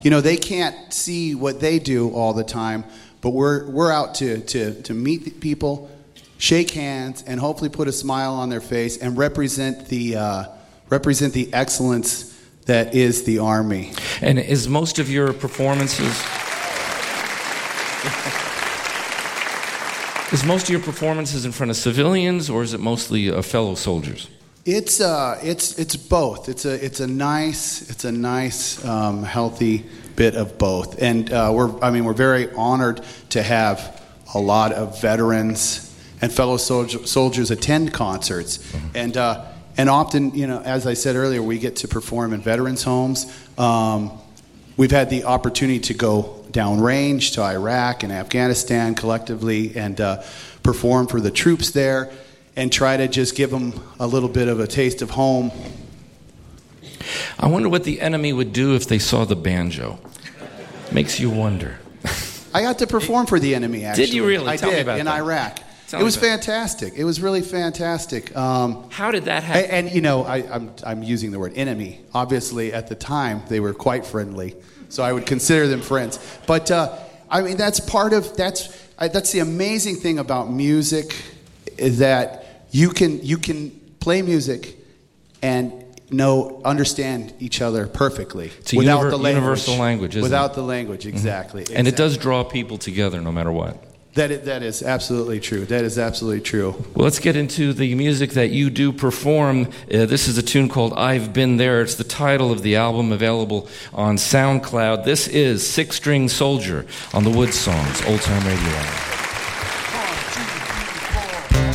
They can't see what they do all the time, but we're out to meet people, shake hands, and hopefully put a smile on their face and represent the excellence that is the Army. And is most of your performances in front of civilians, or is it mostly ffellow soldiers? It's both. It's a nice healthy bit of both, and we're very honored to have a lot of veterans and fellow soldiers attend concerts, and often, as I said earlier, we get to perform in veterans' homes. We've had the opportunity to go downrange to Iraq and Afghanistan collectively and perform for the troops there and try to just give them a little bit of a taste of home. I wonder what the enemy would do if they saw the banjo. Makes you wonder. I got to perform for the enemy, actually. Did you really? Tell me about in that. Iraq. It was fantastic. It was really fantastic. How did that happen? And I'm using the word enemy. Obviously, at the time, they were quite friendly, so I would consider them friends. But that's the amazing thing about music, is that you can play music and understand each other perfectly. It's a universal language, isn't without it? the language, exactly. And it does draw people together no matter what. That is absolutely true. That is absolutely true. Well, let's get into the music that you do perform. This is a tune called I've Been There. It's the title of the album, available on SoundCloud. This is Six String Soldier on the Wood Songs, Old Time Radio Hour.